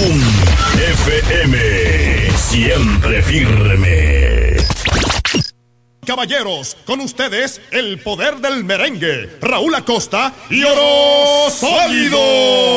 FM, siempre firme. Caballeros, con ustedes, el poder del merengue, Raúl Acosta y Oro Sólido.